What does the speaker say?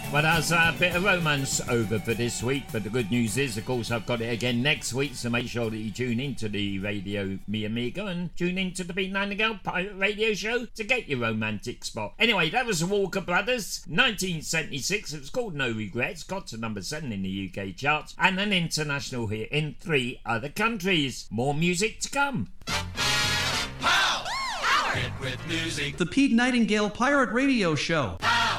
Well, that's a bit of romance over for this week, but the good news is, of course, I've got it again next week, so make sure that you tune into the Radio Mi Amigo and tune into the Pete Nightingale Pirate Radio Show to get your romantic spot. Anyway, that was the Walker Brothers, 1976. It was called No Regrets, got to number 7 in the UK charts, and an international hit in 3 other countries. More music to come. Pow! Power! Hit with music. The Pete Nightingale Pirate Radio Show.